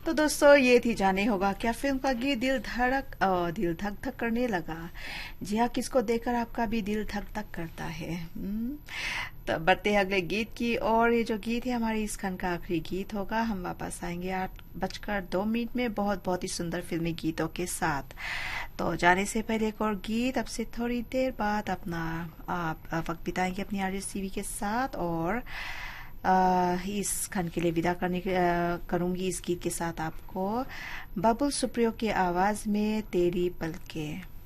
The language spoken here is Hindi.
तो दोस्तों ये थी जाने होगा क्या फिल्म का गीत दिल धक धक करने लगा। जी हाँ, किसको देखकर आपका भी दिल धक धक करता है। तो बढ़ते हैं अगले गीत की। और ये जो गीत है हमारी इस खंड का आखिरी गीत होगा। हम वापस आएंगे 8:02 में बहुत बहुत ही सुंदर फिल्मी गीतों के साथ। तो जाने से पहले एक और गीत, अब से थोड़ी देर बाद अपना आप वक्त बिताएंगे अपनी RJCV के साथ। और इस खंड के लिए विदा करूंगी इस गीत के साथ आपको, बबुल सुप्रियो की आवाज में तेरी पलके।